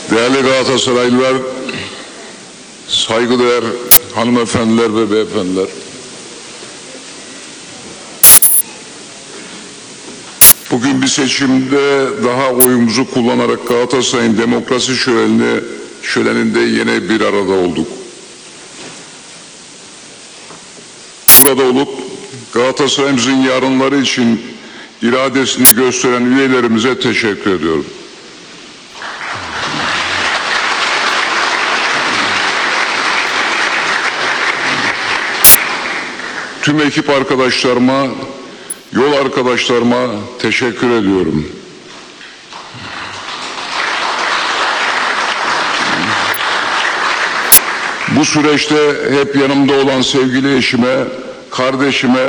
Değerli Galatasaraylılar, saygıdeğer hanımefendiler ve beyefendiler. Bugün bir seçimde daha oyumuzu kullanarak Galatasaray'ın demokrasi şöleninde yine bir arada olduk. Burada olup Galatasaray'ımızın yarınları için iradesini gösteren üyelerimize teşekkür ediyorum. Tüm ekip arkadaşlarıma, yol arkadaşlarıma teşekkür ediyorum. Bu süreçte hep yanımda olan sevgili eşime, kardeşime